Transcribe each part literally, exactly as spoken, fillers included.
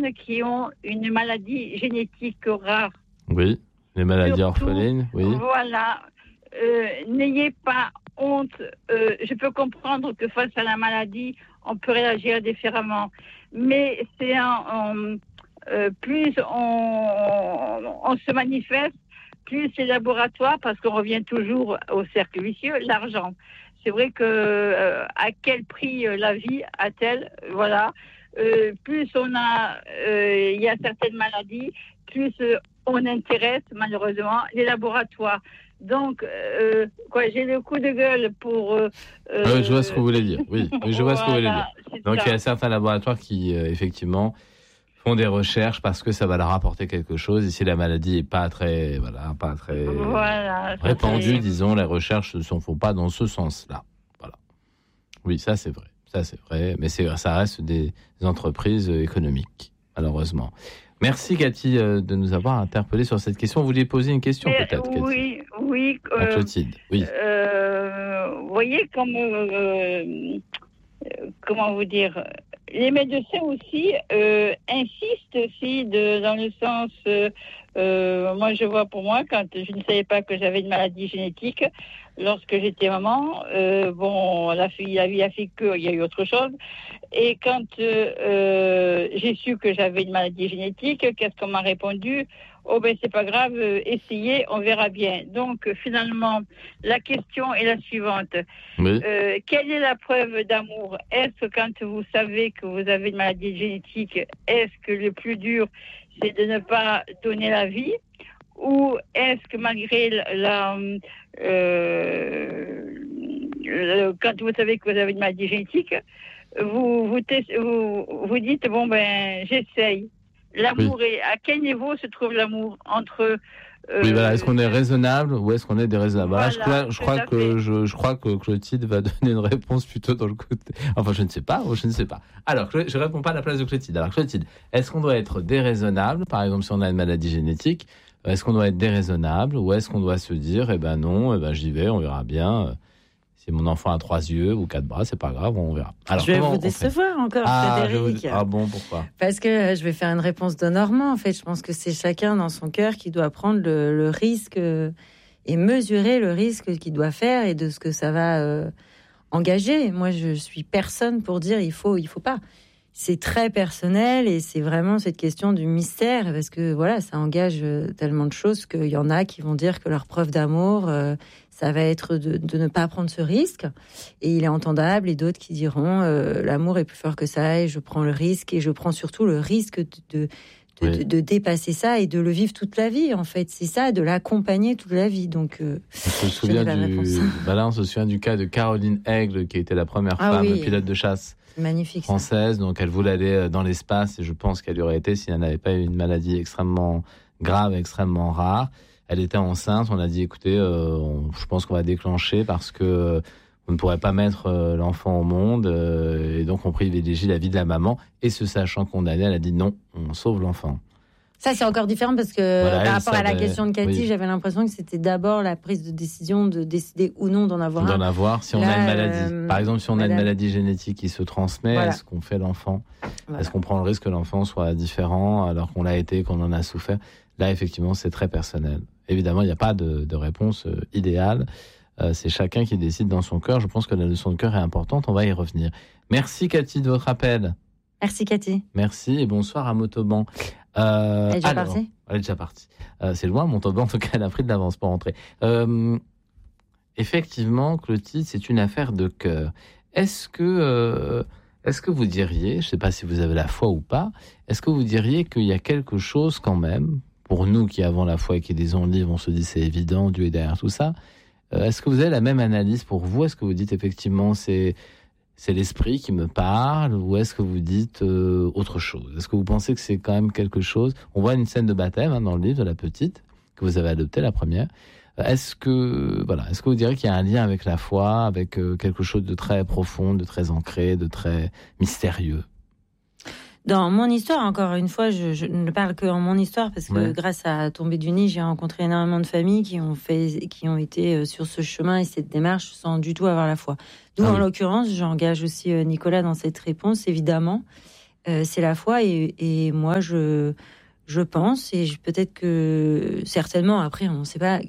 personnes qui ont une maladie génétique rare. Oui, les maladies Surtout, orphelines, oui. Voilà. Euh, n'ayez pas honte. Euh, je peux comprendre que face à la maladie, on peut réagir différemment. Mais c'est un, un, euh, plus on, on se manifeste, plus les laboratoires, parce qu'on revient toujours au cercle vicieux, l'argent. C'est vrai que euh, à quel prix euh, la vie a-t-elle, voilà. Euh, plus on a, euh, il y a certaines maladies, plus euh, on intéresse malheureusement les laboratoires. Donc, euh, quoi, j'ai le coup de gueule pour. Euh, oui, je vois ce que vous voulez dire. Oui, oui je vois voilà, ce que vous voulez dire. Donc, ça. Il y a certains laboratoires qui, euh, effectivement, font des recherches parce que ça va leur apporter quelque chose. Et si la maladie n'est pas très, voilà, pas très voilà, répandue, c'est... disons, les recherches ne se font pas dans ce sens-là. Voilà. Oui, ça c'est vrai. Ça c'est vrai. Mais c'est, ça reste des, des entreprises économiques, malheureusement. Merci Cathy de nous avoir interpellés sur cette question. Vous vouliez poser une question Mais, peut-être, Cathy? Oui, oui. Euh, à Clotilde, oui. Euh, vous voyez comme... Euh, comment vous dire, les médecins aussi euh, insistent aussi de, dans le sens, euh, euh, moi je vois pour moi, quand je ne savais pas que j'avais une maladie génétique, lorsque j'étais maman, euh, bon, la, fille, la vie a fait qu'il y a eu autre chose, et quand euh, euh, j'ai su que j'avais une maladie génétique, qu'est-ce qu'on m'a répondu? Oh ben c'est pas grave, euh, essayez, on verra bien. Donc finalement, la question est la suivante. Oui. Euh, quelle est la preuve d'amour? Est-ce que quand vous savez que vous avez une maladie génétique, est-ce que le plus dur, c'est de ne pas donner la vie? Ou est-ce que malgré la... la euh, le, quand vous savez que vous avez une maladie génétique, vous, vous, vous, vous dites, bon ben j'essaye. L'amour, oui. Est, à quel niveau se trouve l'amour entre... Euh, oui, voilà. Est-ce qu'on est raisonnable ou est-ce qu'on est déraisonnable? Voilà, je crois, je crois que je, je crois que Clotilde va donner une réponse plutôt dans le côté. Enfin, je ne sais pas, je ne sais pas. Alors, je, je réponds pas à la place de Clotilde. Alors, Clotilde, est-ce qu'on doit être déraisonnable? Par exemple, si on a une maladie génétique, est-ce qu'on doit être déraisonnable ou est-ce qu'on doit se dire, eh ben non, eh ben j'y vais, on verra bien. Si mon enfant a trois yeux ou quatre bras, c'est pas grave, on verra. Alors, je vais vous décevoir encore, ah, Frédéric. Vous... Ah bon, pourquoi? Parce que je vais faire une réponse de Normand. En fait, je pense que c'est chacun dans son cœur qui doit prendre le, le risque et mesurer le risque qu'il doit faire et de ce que ça va euh, engager. Moi, je suis personne pour dire il faut, il faut pas. C'est très personnel et c'est vraiment cette question du mystère parce que voilà, ça engage tellement de choses qu'il y en a qui vont dire que leur preuve d'amour, euh, ça va être de, de ne pas prendre ce risque et il est entendable, et d'autres qui diront euh, l'amour est plus fort que ça et je prends le risque et je prends surtout le risque de, de, de, oui. de, de dépasser ça et de le vivre toute la vie en fait, c'est ça, de l'accompagner toute la vie. Donc euh, on se souvient du voilà, on se souvient du cas de Caroline Aigle qui était la première ah, femme oui. pilote de chasse. Magnifique, française, ça. Donc elle voulait aller dans l'espace et je pense qu'elle y aurait été si elle n'avait pas eu une maladie extrêmement grave, extrêmement rare. Elle était enceinte, on a dit écoutez, euh, on, je pense qu'on va déclencher parce que euh, on ne pourrait pas mettre euh, l'enfant au monde euh, et donc on privilégie la vie de la maman et se sachant condamnée, elle a dit non, on sauve l'enfant. Ça, c'est encore différent parce que voilà, par rapport savait, à la question de Cathy, oui. j'avais l'impression que c'était d'abord la prise de décision de décider ou non d'en avoir d'en un. D'en avoir, si on Là, a une maladie. Euh, Par exemple, si on madame... a une maladie génétique qui se transmet, voilà. Est-ce qu'on fait l'enfant voilà. Est-ce qu'on prend le risque que l'enfant soit différent alors qu'on l'a été, qu'on en a souffert? Là, effectivement, c'est très personnel. Évidemment, il n'y a pas de, de réponse euh, idéale. Euh, c'est chacun qui décide dans son cœur. Je pense que la leçon de cœur est importante. On va y revenir. Merci, Cathy, de votre appel. Merci, Cathy. Merci et bonsoir à Motoban. Euh, elle est déjà alors, partie Elle est déjà partie. Euh, c'est loin, Montauban, en tout cas, elle a pris de l'avance pour rentrer. Euh, effectivement, Clotilde, c'est une affaire de cœur. Est-ce que, euh, est-ce que vous diriez, je ne sais pas si vous avez la foi ou pas, est-ce que vous diriez qu'il y a quelque chose quand même, pour nous qui avons la foi et qui lisons le livre, on se dit c'est évident, Dieu est derrière tout ça, euh, est-ce que vous avez la même analyse pour vous? Est-ce que vous dites effectivement c'est... c'est l'esprit qui me parle ou est-ce que vous dites euh, autre chose? Est-ce que vous pensez que c'est quand même quelque chose? On voit une scène de baptême hein, dans le livre de la petite que vous avez adoptée, la première. Est-ce que voilà, est-ce que vous direz qu'il y a un lien avec la foi, avec euh, quelque chose de très profond, de très ancré, de très mystérieux? Dans mon histoire, encore une fois, je, je ne parle que en mon histoire parce que ouais. grâce à Tomber du Nid, j'ai rencontré énormément de familles qui ont fait, qui ont été sur ce chemin et cette démarche sans du tout avoir la foi. D'où, ah en oui. l'occurrence, j'engage aussi Nicolas dans cette réponse, évidemment. euh, c'est la foi. Et, et moi, je, je pense, et je, peut-être que certainement, après, on ne sait pas.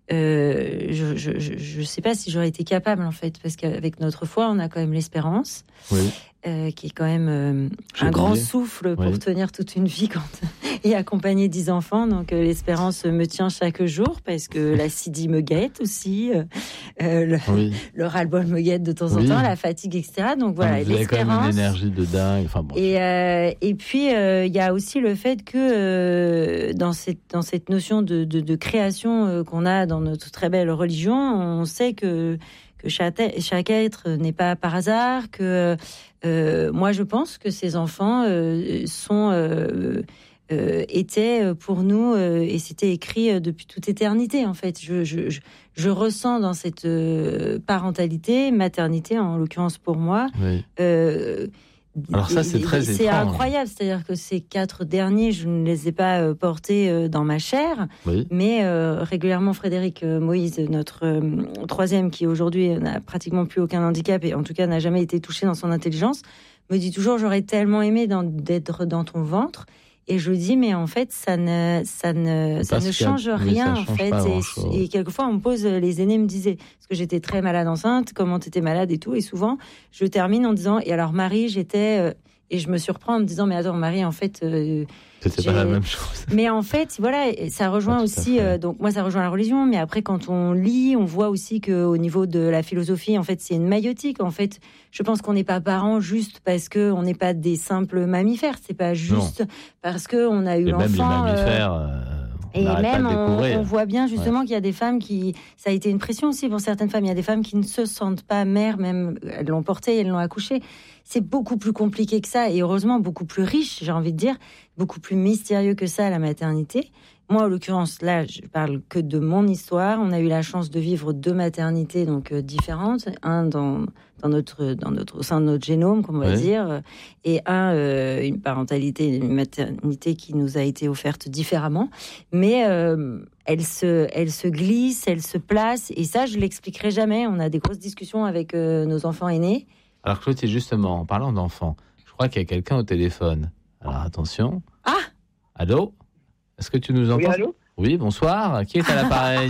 Euh, je, je, je, je sais pas si j'aurais été capable, en fait, parce qu'avec notre foi, on a quand même l'espérance. Oui. Euh, qui est quand même euh, un oublié. grand souffle pour Oui. tenir toute une vie quand... et accompagner dix enfants. Donc euh, l'espérance me tient chaque jour parce que la Sidi me guette aussi, euh, le, Oui. le ras-le-bol me guette de temps en Oui. temps, la fatigue, et cetera. Donc voilà, Vous avez quand même une l'espérance. énergie de dingue. Enfin, bon. Et, euh, et puis, il euh, y a aussi le fait que euh, dans, cette, dans cette notion de, de, de création euh, qu'on a dans notre très belle religion, on sait que, que chaque, chaque être n'est pas par hasard, que euh, moi je pense que ces enfants euh, sont... Euh, Euh, était pour nous euh, et c'était écrit euh, depuis toute éternité en fait. Je, je, je, je ressens dans cette euh, parentalité, maternité en l'occurrence pour moi. Oui. Euh, Alors ça c'est très c'est étrange. incroyable, c'est-à-dire que ces quatre derniers, je ne les ai pas euh, portés euh, dans ma chair, Oui. mais euh, régulièrement Frédéric euh, Moïse, notre euh, troisième qui aujourd'hui n'a pratiquement plus aucun handicap et en tout cas n'a jamais été touché dans son intelligence, me dit toujours j'aurais tellement aimé dans, d'être dans ton ventre. Et je dis, mais en fait, ça ne, ça ne, ça ne change rien, oui, ça en fait. Et, et quelquefois, on me pose, les aînés me disaient, parce que j'étais très malade enceinte, comment t'étais malade et tout. Et souvent, je termine en disant, et alors, Marie, j'étais, euh, et je me surprends en me disant, mais attends, Marie, en fait, euh, c'était pas la même chose. Mais en fait, voilà, ça rejoint aussi, euh, donc moi, ça rejoint la religion, mais après, quand on lit, on voit aussi qu'au niveau de la philosophie, en fait, c'est une maïotique. En fait, je pense qu'on n'est pas parents juste parce qu'on n'est pas des simples mammifères. C'est pas juste non. parce qu'on a eu et l'enfant. Même les mammifères. Euh... Et même, on, on voit bien justement ouais. qu'il y a des femmes qui... Ça a été une pression aussi pour certaines femmes. Il y a des femmes qui ne se sentent pas mères, même elles l'ont portée, elles l'ont accouchée. C'est beaucoup plus compliqué que ça et heureusement beaucoup plus riche, j'ai envie de dire, beaucoup plus mystérieux que ça, la maternité. Moi, en l'occurrence, là, je parle que de mon histoire. On a eu la chance de vivre deux maternités donc euh, différentes, un dans dans notre dans notre au sein de notre génome, comme on va oui. dire, et un euh, une parentalité, une maternité qui nous a été offerte différemment. Mais euh, elle se elle se glisse, elle se place, et ça, je l'expliquerai jamais. On a des grosses discussions avec euh, nos enfants aînés. Alors Clotilde, justement, en parlant d'enfants, je crois qu'il y a quelqu'un au téléphone. Alors attention. Ah. Allô? Est-ce que tu nous entends? Oui, allô? Oui, bonsoir. Qui est à l'appareil?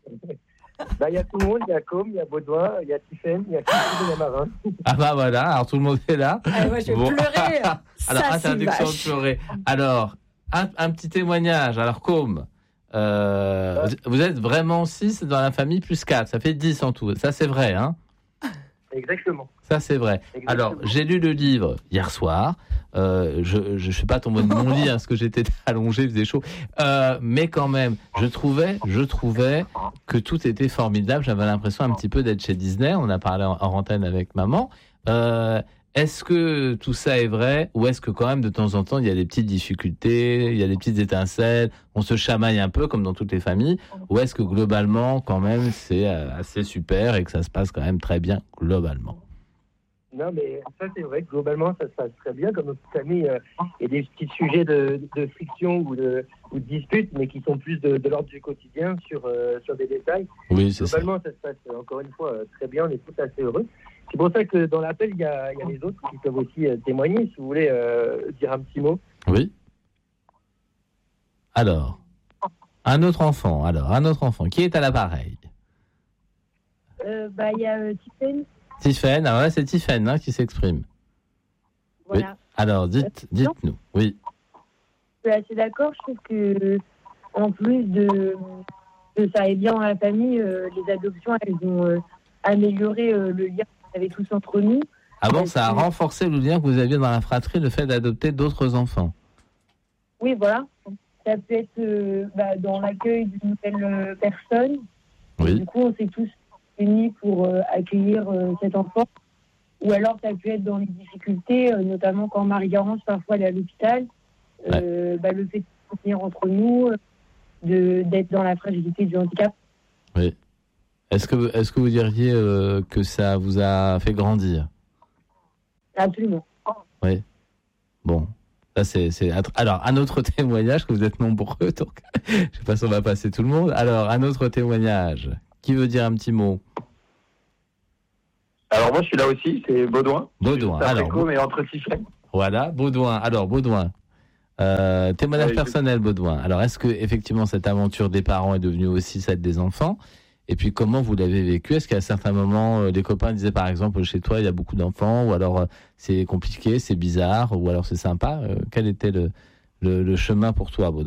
Bah, il y a tout le monde, il y a Com, il y a Baudouin, il y a Tiffaine, il y a Christine, il y a Marin. Ah bah voilà, alors tout le monde est là. Ah, moi, je vais bon. pleurer. Alors, ça, interdiction de pleurer. Alors, un, un petit témoignage. Alors, Com, euh, ouais. vous êtes vraiment six dans la famille, plus quatre. Ça fait dix en tout. Ça, c'est vrai, hein? Exactement. Ça, c'est vrai. Exactement. Alors, j'ai lu le livre hier soir. Euh, je ne suis pas tombé de mon lit, hein, parce que j'étais allongé, il faisait chaud. Euh, mais quand même, je trouvais, je trouvais que tout était formidable. J'avais l'impression un petit peu d'être chez Disney. On a parlé en, en antenne avec maman. Euh, est-ce que tout ça est vrai, ou est-ce que quand même, de temps en temps, il y a des petites difficultés, il y a des petites étincelles, on se chamaille un peu, comme dans toutes les familles, ou est-ce que globalement, quand même, c'est assez super et que ça se passe quand même très bien, globalement? Non, mais ça, c'est vrai que globalement, ça se passe très bien. Comme notre famille, euh, il y a des petits sujets de, de friction ou de, ou de disputes, mais qui sont plus de, de l'ordre du quotidien sur, euh, sur des détails. Oui, c'est globalement, ça. ça se passe, encore une fois, très bien. On est tous assez heureux. C'est pour ça que dans l'appel, il y a, il y a les autres qui peuvent aussi euh, témoigner, si vous voulez euh, dire un petit mot. Oui. Alors, un autre enfant. Alors, un autre enfant. Qui est à l'appareil? euh, Bah, il y a euh, Tiffaine. Tiffaine, alors là c'est Tiffaine hein, qui s'exprime. Voilà. Oui. Alors dites, dites-nous, oui. Je suis assez d'accord, je trouve que en plus de, de ça aille bien dans la famille, euh, les adoptions elles ont euh, amélioré euh, le lien qu'on avait tous entre nous. Ah bon, ça a renforcé le lien que vous aviez dans la fratrie, le fait d'adopter d'autres enfants. Oui, voilà. Ça peut être euh, bah, dans l'accueil d'une nouvelle euh, personne. Oui. Du coup, on s'est tous unis pour euh, accueillir euh, cet enfant, ou alors ça peut être dans les difficultés, euh, notamment quand Marie-Garance parfois elle est à l'hôpital, euh, ouais. bah, le fait de se tenir entre nous, de, d'être dans la fragilité du handicap. Oui. Est-ce que, est-ce que vous diriez euh, que ça vous a fait grandir? Absolument. Oui. Bon. Ça, c'est, c'est... Alors, un autre témoignage, que vous êtes nombreux, donc je ne sais pas si on va passer tout le monde. Alors, un autre témoignage. Qui veut dire un petit mot? Alors moi je suis là aussi, c'est Baudouin. Baudouin, c'est alors. Préco, mais entre Tiffaine. Voilà, Baudouin. Alors, Baudouin, euh, témoignage Ouais, personnel, Baudouin. Alors, est-ce que effectivement cette aventure des parents est devenue aussi celle des enfants ? Et puis, comment vous l'avez vécu ? Est-ce qu'à certains moments, euh, les copains disaient, par exemple, chez toi, il y a beaucoup d'enfants, ou alors euh, c'est compliqué, c'est bizarre, ou alors c'est sympa ? Euh, quel était le, le, le chemin pour toi, Baudouin ?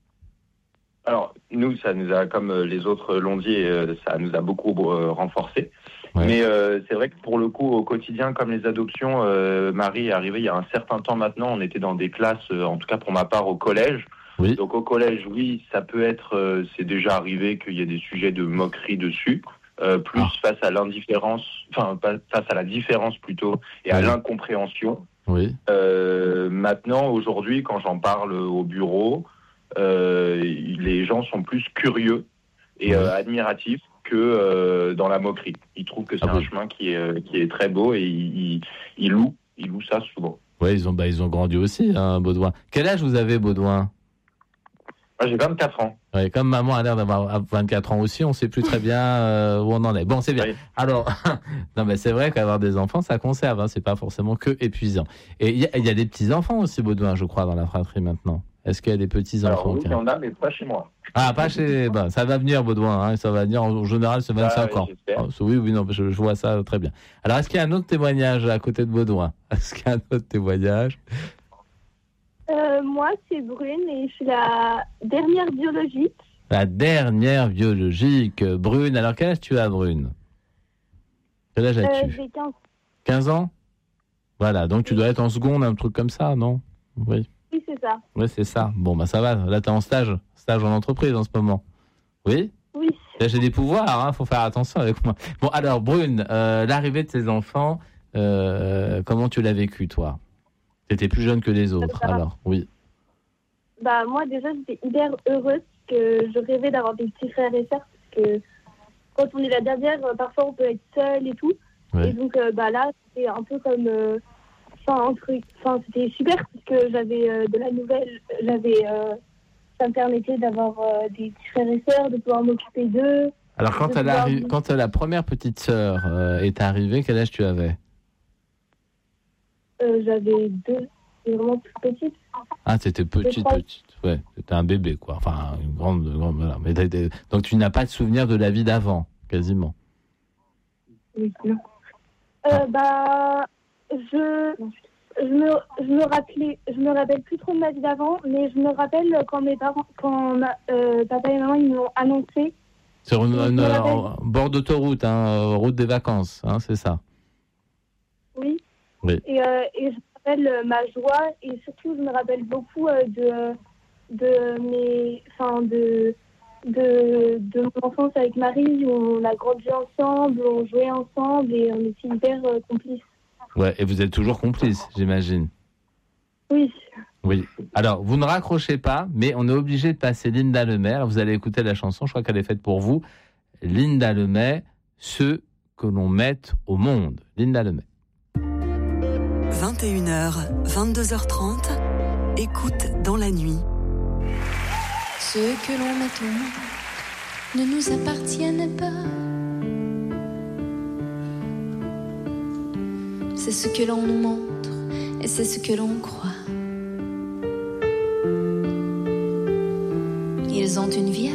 Alors, nous, ça nous a, comme les autres l'ont dit, euh, ça nous a beaucoup euh, renforcés. Ouais. Mais euh, c'est vrai que pour le coup, au quotidien, comme les adoptions, euh, Marie est arrivée il y a un certain temps maintenant. On était dans des classes, euh, en tout cas pour ma part, au collège. Oui. Donc au collège, oui, ça peut être, euh, c'est déjà arrivé qu'il y ait des sujets de moquerie dessus. Euh, plus Ah. face à l'indifférence, enfin pas- face à la différence plutôt, et à Oui. l'incompréhension. Oui. Euh, maintenant, aujourd'hui, quand j'en parle au bureau, euh, les gens sont plus curieux et euh, admiratifs que euh, dans la moquerie. Ils trouvent que c'est Ah un oui. chemin qui est, qui est très beau et ils, ils, ils louent, ils louent ça souvent. Oui, ils ont, bah, ils ont grandi aussi, hein, Baudouin. Quel âge vous avez, Baudouin ? Moi, j'ai vingt-quatre ans. Oui, comme maman a l'air d'avoir vingt-quatre ans aussi, on ne sait plus très bien euh, où on en est. Bon, c'est bien. Oui. Alors, non, mais c'est vrai qu'avoir des enfants, ça conserve. Hein, c'est pas forcément que épuisant. Et il y, y a des petits enfants aussi, Baudouin, je crois, dans la fratrie maintenant. Est-ce qu'il y a des petits Alors enfants oui, qui- il y en a, mais pas chez moi. Ah, pas chez. Bah, ça va venir, Baudouin. Hein, ça va venir en général, c'est vingt-cinq Ah, ans. oui, j'espère. Oh, oui, oui, non, je, je vois ça très bien. Alors, est-ce qu'il y a un autre témoignage à côté de Baudouin ? Est-ce qu'il y a un autre témoignage ? Euh, moi, c'est Brune et je suis la dernière biologique. La dernière biologique, Brune. Alors, quel âge tu as, Brune ? Quel âge Euh, as-tu ? j'ai quinze. quinze ans ? Voilà, donc tu dois être en seconde, un truc comme ça, non ? Oui, Oui, c'est ça. oui, c'est ça. Bon, bah ça va, là, tu es en stage, stage en entreprise en ce moment. Oui ? Oui. Là, j'ai des pouvoirs, hein, faut faire attention avec moi. Bon, alors, Brune, euh, l'arrivée de tes enfants, euh, comment tu l'as vécu, toi ? Tu étais plus jeune que les autres, Ça va. alors, oui. Bah, moi, déjà, j'étais hyper heureuse parce que je rêvais d'avoir des petits frères et sœurs parce que quand on est la dernière, euh, parfois on peut être seul et tout. Ouais. Et donc, euh, bah, là, c'était un peu comme. euh, Enfin, un truc. Enfin, c'était super parce que j'avais euh, de la nouvelle. J'avais. euh, ça me permettait d'avoir euh, des petits frères et sœurs, de pouvoir m'occuper d'eux. Alors, quand, de elle pouvoir- arri- quand la première petite sœur euh, est arrivée, quel âge tu avais ? Euh, j'avais deux. C'était vraiment toute petite. Ah, t'étais petite, crois- petite. Ouais, t'étais un bébé, quoi. Enfin, une grande, grande voilà. Mais t'as été- donc, tu n'as pas de souvenir de la vie d'avant, quasiment. Oui, non. Euh, bah, je, je me, je me rappelais, je me rappelle plus trop de ma vie d'avant, mais je me rappelle quand mes parents, quand ma- euh, papa et maman ils m'ont annoncé. Sur une, Je une- me euh, rappelle. en bord d'autoroute, hein, euh, route des vacances, hein, c'est ça. Oui. Oui. Et, euh, et je me rappelle euh, ma joie et surtout je me rappelle beaucoup euh, de, de mes, enfin de, de, de mon enfance avec Marie où on a grandi ensemble, on jouait ensemble et on était hyper euh, complices. Ouais, et vous êtes toujours complices, j'imagine. Oui. Oui. Alors, vous ne raccrochez pas, mais on est obligé de passer Linda Lemay. Alors, vous allez écouter la chanson, je crois qu'elle est faite pour vous. Linda Lemay, ceux que l'on mette au monde. Linda Lemay. vingt et une heures, vingt-deux heures trente, écoute dans la nuit. Ceux que l'on met au monde ne nous appartiennent pas. C'est ce que l'on nous montre et c'est ce que l'on croit. Ils ont une vie